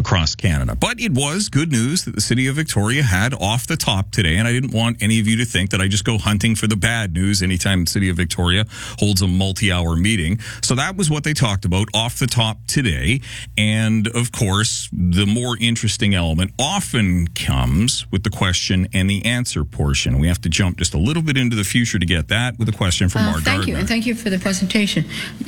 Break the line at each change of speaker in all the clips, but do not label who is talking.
across Canada. But it was good news that the City of Victoria had Off the Top today, and I didn't want any of you to think that I just go hunting for the bad news anytime the City of Victoria holds a multi-hour meeting. So that was what they talked about Off the Top today. And, of course, the more interesting element often comes with the question and the answer portion. We have to jump just a little bit into the future to get that with a question from Mark Gardner.
Thank you, and thank you for the presentation.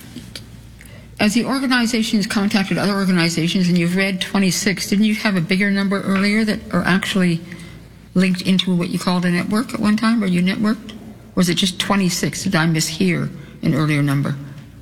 As the organization has contacted other organizations, and you've read 26, didn't you have a bigger number earlier that are actually linked into what you called a network at one time? Or you networked? Or was it just 26? Did I mishear an earlier number?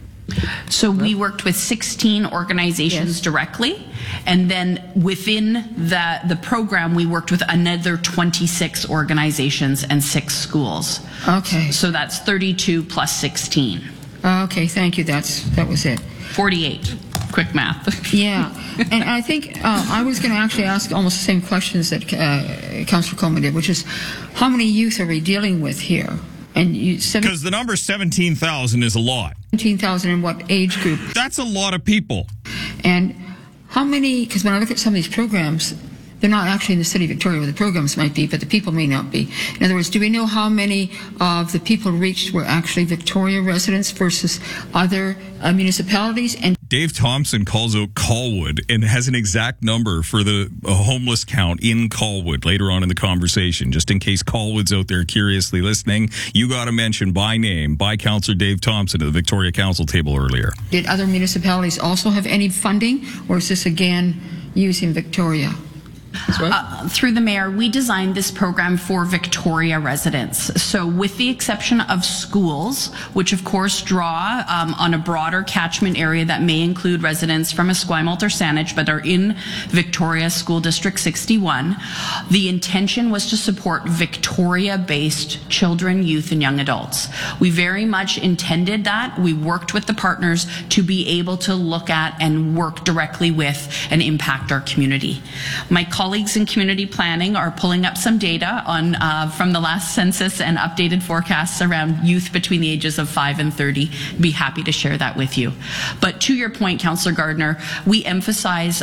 So we worked with 16 organizations directly, and then within the program we worked with another 26 organizations and 6 schools.
Okay.
So that's 32 plus 16.
Okay, thank you. That was it.
48. Quick math.
Yeah, and I think I was going to actually ask almost the same questions that Councillor Coleman did, which is how many youth are we dealing with here? And you said
because the number 17,000 is a lot.
17,000 in what age group?
That's a lot of people.
And how many, because when I look at some of these programs, they're not actually in the City of Victoria where the programs might be, but the people may not be. In other words, do we know how many of the people reached were actually Victoria residents versus other municipalities? And
Dave Thompson calls out Colwood and has an exact number for the homeless count in Colwood later on in the conversation. Just in case Colwood's out there curiously listening, you got to mention by name, by Councillor Dave Thompson at the Victoria Council table earlier.
Did other municipalities also have any funding, or is this again using Victoria?
Through the mayor, we designed this program for Victoria residents. So with the exception of schools, which of course draw on a broader catchment area that may include residents from Esquimalt or Saanich, but are in Victoria School District 61, the intention was to support Victoria-based children, youth, and young adults. We very much intended that. We worked with the partners to be able to look at and work directly with and impact our community. My colleagues in community planning are pulling up some data on from the last census and updated forecasts around youth between the ages of 5 and 30. Be happy to share that with you. But to your point, Councillor Gardner, we emphasize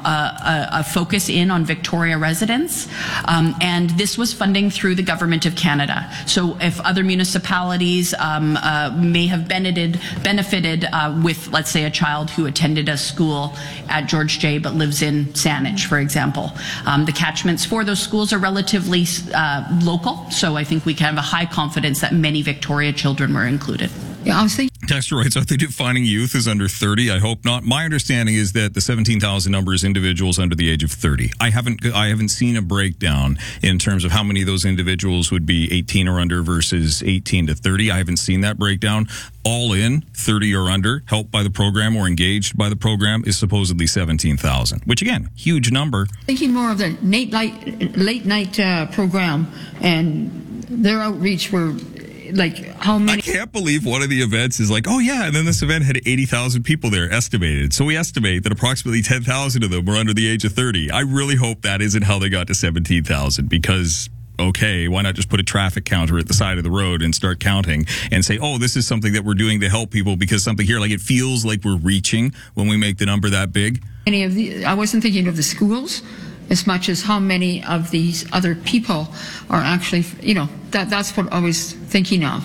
a focus in on Victoria residents, and this was funding through the Government of Canada. So if other municipalities may have benefited with, let's say, a child who attended a school at George J. but lives in Saanich, for example, the catchments for those schools are relatively local, so I think we can have a high confidence that many Victoria children were included.
Yeah, I was thinking.
Texter writes, are they defining youth as under 30? I hope not. My understanding is that the 17,000 number is individuals under the age of 30. I haven't seen a breakdown in terms of how many of those individuals would be 18 or under versus 18 to 30. I haven't seen that breakdown. All in, 30 or under, helped by the program or engaged by the program is supposedly 17,000, which again, huge number.
Thinking more of the late night program and their outreach were like how many.
I can't believe one of the events is like, oh yeah, and then this event had 80,000 people there estimated. So we estimate that approximately 10,000 of them were under the age of 30. I really hope that isn't how they got to 17,000 because okay, why not just put a traffic counter at the side of the road and start counting and say, oh, this is something that we're doing to help people because something here, like it feels like we're reaching when we make the number that big.
I wasn't thinking of the schools as much as how many of these other people are actually, that's what I was thinking of.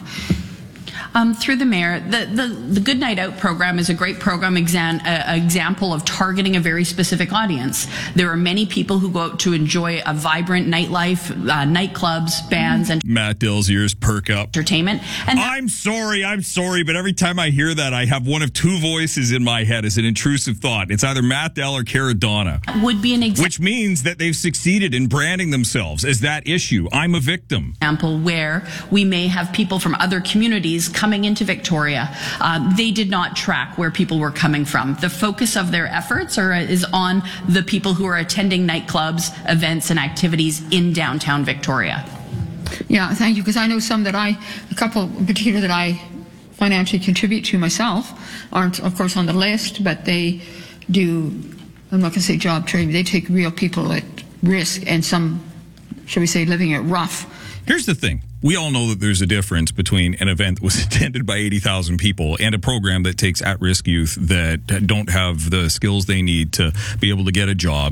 Through the mayor, the Good Night Out program is a great program example of targeting a very specific audience. There are many people who go out to enjoy a vibrant nightlife, nightclubs, bands, and
Matt Dill's ears perk up.
Entertainment. And
I'm sorry, but every time I hear that, I have one of two voices in my head as an intrusive thought. It's either Matt Dell or Caradonna.
Would be an example.
Which means that they've succeeded in branding themselves as that issue. I'm a victim.
Example where we may have people from other communities coming into Victoria. They did not track where people were coming from. The focus of their efforts is on the people who are attending nightclubs, events, and activities in downtown Victoria.
Yeah, thank you, because I know a couple in particular that I financially contribute to myself aren't, of course, on the list, but they do, I'm not going to say job training, they take real people at risk and some, shall we say, living it rough.
Here's the thing. We all know that there's a difference between an event that was attended by 80,000 people and a program that takes at-risk youth that don't have the skills they need to be able to get a job